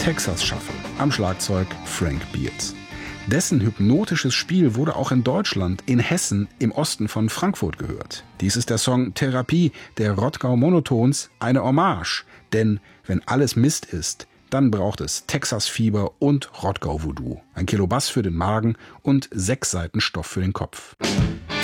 Texas Shuffle, am Schlagzeug Frank Beard. Dessen hypnotisches Spiel wurde auch in Deutschland, in Hessen, im Osten von Frankfurt gehört. Dies ist der Song Therapie der Rottgau Monotons, eine Hommage. Denn wenn alles Mist ist, dann braucht es Texas-Fieber und Rottgau-Voodoo. 1 Kilo Bass für den Magen und 6 Seiten Stoff für den Kopf.